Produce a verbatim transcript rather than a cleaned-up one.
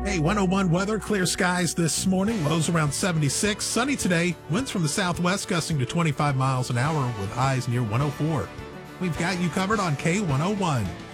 Hey, one oh one weather, clear skies this morning, lows around seventy-six. Sunny today, winds from the southwest gusting to twenty-five miles an hour with highs near one oh four. We've got you covered on K one oh one.